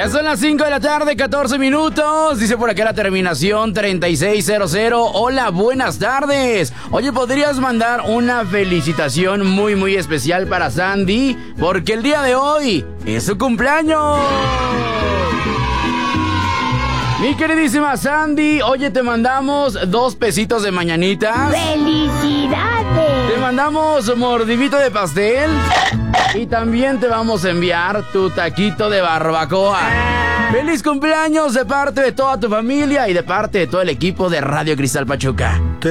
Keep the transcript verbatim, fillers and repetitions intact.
Ya son las cinco de la tarde, catorce minutos. Dice por acá la terminación treinta y seis cero cero. Hola, buenas tardes. Oye, ¿podrías mandar una felicitación muy, muy especial para Sandy? Porque el día de hoy es su cumpleaños. Mi queridísima Sandy, oye, te mandamos dos pesitos de mañanitas. ¡Felicidades! Te mandamos mordidito de pastel. Y también te vamos a enviar tu taquito de barbacoa. ¡Feliz cumpleaños de parte de toda tu familia y de parte de todo el equipo de Radio Cristal Pachuca!